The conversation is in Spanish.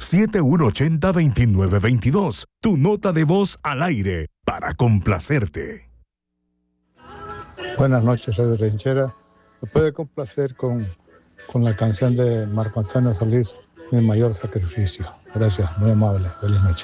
809-780-2922. Tu nota de voz al aire para complacerte. Buenas noches, Radio Ranchera. ¿Me puede complacer con la canción de Marco Antonio Solís, Mi Mayor Sacrificio? Gracias, muy amable. Feliz noche.